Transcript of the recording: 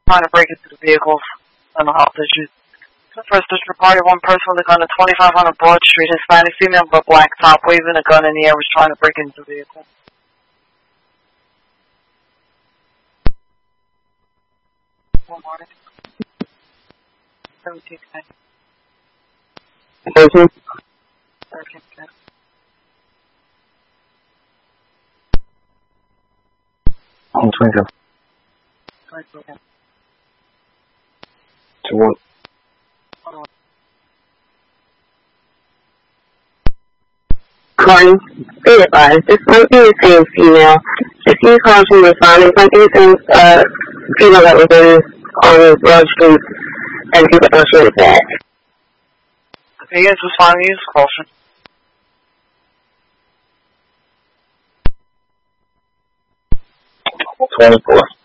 trying to break into the vehicles and the health issues. First, just reported one person with a gun at 2500 Broad Street, Hispanic female with a black top, waving a gun in the air, was trying to break into the vehicle. One morning. 17K. 13K. On 22. 22K. To what? Calling, be advised, this might be the same female. If you call from responding, might be the same female that was in on Broad Street and people don't show that. Okay, you guys responding to use caution. $24.